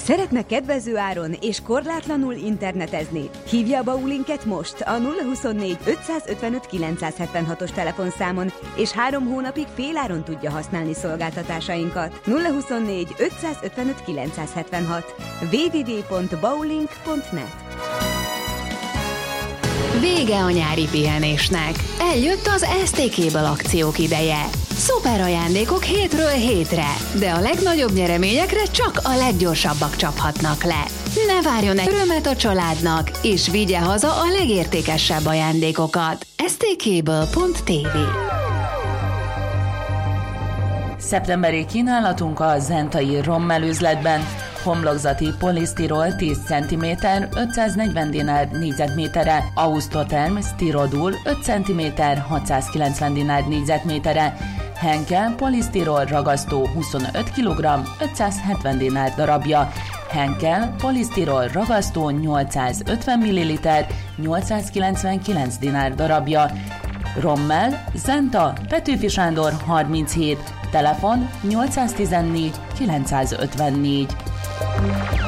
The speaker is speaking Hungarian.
Szeretne kedvező áron és korlátlanul internetezni? Hívja a Baulinket most a 024 555 976-os telefonszámon, és 3 hónapig féláron tudja használni szolgáltatásainkat. 024 555 976 www.baulink.net. Vége a nyári pihenésnek. Eljött az STK Cable akciók ideje. Szuper ajándékok hétről hétre, de a legnagyobb nyereményekre csak a leggyorsabbak csaphatnak le. Ne várjon egy örömet a családnak, és vigye haza a legértékesebb ajándékokat. stcable.tv. Szeptemberi kínálatunk a zentai Rommel üzletben. Homlokzati polisztirol 10 cm 540 dinár négyzetméterre, Ausztoterm Stirodul 5 cm 690 dinár négyzetméterre, Henkel polisztirol ragasztó 25 kg 570 dinár darabja, Henkel polisztirol ragasztó 850 ml 899 dinár darabja. Rommel, Zenta, Petőfi Sándor 37, telefon 814 954.